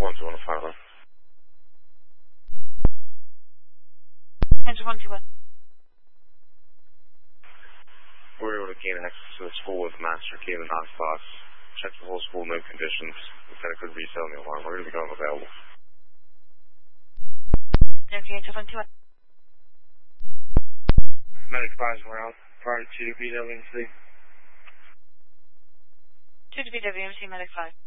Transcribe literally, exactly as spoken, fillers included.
one two one five one. Engine one two one. We're able to gain access to the school with master key and hotspots. Check the whole school, no conditions. We said it could resell the alarm. We're going to become available. Engine one two one. Medic five is around prior to B W M C. two to B W M C, Medic five.